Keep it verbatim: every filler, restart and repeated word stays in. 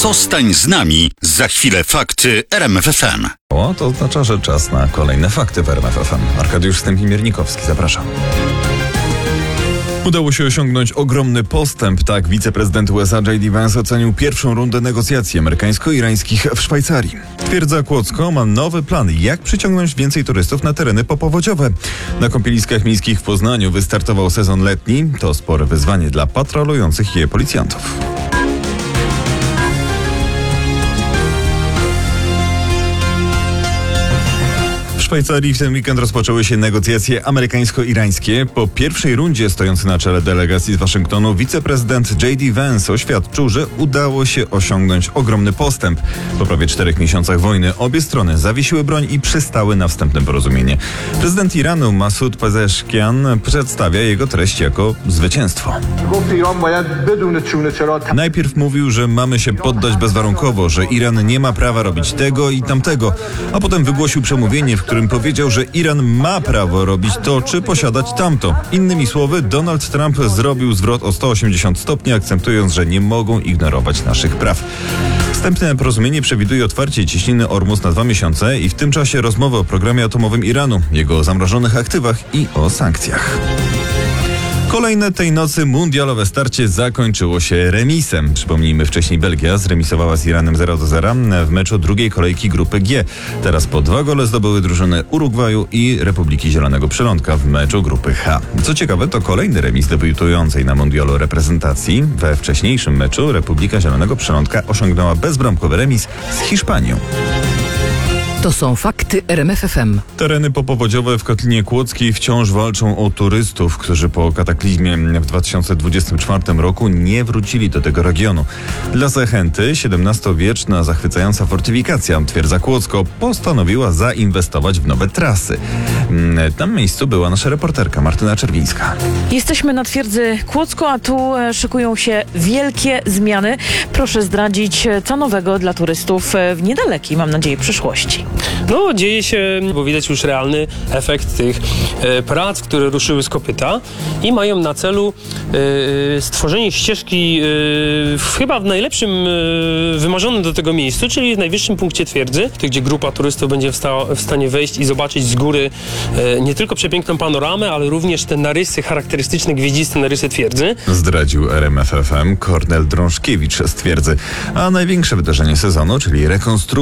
Zostań z nami. Za chwilę fakty R M F F M. O, to oznacza, że czas na kolejne fakty w R M F F M. Arkadiusz Stępień-Miernikowski, zapraszam. Udało się osiągnąć ogromny postęp. Tak wiceprezydent U S A J D Vance ocenił pierwszą rundę negocjacji amerykańsko-irańskich w Szwajcarii. Twierdza Kłodzko ma nowy plan, jak przyciągnąć więcej turystów na tereny popowodziowe. Na kąpieliskach miejskich w Poznaniu wystartował sezon letni. To spore wyzwanie dla patrolujących je policjantów. W Szwajcarii w ten weekend rozpoczęły się negocjacje amerykańsko-irańskie. Po pierwszej rundzie stojący na czele delegacji z Waszyngtonu wiceprezydent J D Vance oświadczył, że udało się osiągnąć ogromny postęp. Po prawie czterech miesiącach wojny obie strony zawiesiły broń i przystały na wstępne porozumienie. Prezydent Iranu Masoud Pezeshkian przedstawia jego treść jako zwycięstwo. Najpierw mówił, że mamy się poddać bezwarunkowo, że Iran nie ma prawa robić tego i tamtego, a potem wygłosił przemówienie, w którym powiedział, że Iran ma prawo robić to czy posiadać tamto. Innymi słowy, Donald Trump zrobił zwrot o sto osiemdziesiąt stopni, akcentując, że nie mogą ignorować naszych praw. Wstępne porozumienie przewiduje otwarcie cieśniny Ormus na dwa miesiące i w tym czasie rozmowy o programie atomowym Iranu, jego zamrożonych aktywach i o sankcjach. Kolejne tej nocy mundialowe starcie zakończyło się remisem. Przypomnijmy, wcześniej Belgia zremisowała z Iranem zero do zera w meczu drugiej kolejki grupy G. Teraz po dwa gole zdobyły drużyny Urugwaju i Republiki Zielonego Przylądka w meczu grupy H. Co ciekawe, to kolejny remis debiutującej na mundialu reprezentacji. We wcześniejszym meczu Republika Zielonego Przylądka osiągnęła bezbramkowy remis z Hiszpanią. To są fakty R M F F M. Tereny popowodziowe w Kotlinie Kłodzkiej wciąż walczą o turystów, którzy po kataklizmie w dwa tysiące dwudziestym czwartym roku nie wrócili do tego regionu. Dla zachęty siedemnastowieczna zachwycająca fortyfikacja, twierdza Kłodzko, postanowiła zainwestować w nowe trasy. Na miejscu była nasza reporterka Martyna Czerwińska. Jesteśmy na twierdzy Kłodzko, a tu szykują się wielkie zmiany. Proszę zdradzić, co nowego dla turystów w niedalekiej, mam nadzieję, przyszłości. No, dzieje się, bo widać już realny efekt tych e, prac, które ruszyły z kopyta i mają na celu e, stworzenie ścieżki e, w, chyba w najlepszym, e, wymarzonym do tego miejscu, czyli w najwyższym punkcie twierdzy, gdzie grupa turystów będzie w, sta, w stanie wejść i zobaczyć z góry e, nie tylko przepiękną panoramę, ale również te narysy charakterystyczne, gwieździste narysy twierdzy. Zdradził R M F F M Kornel Drążkiewicz z twierdzy. A największe wydarzenie sezonu, czyli rekonstrukcja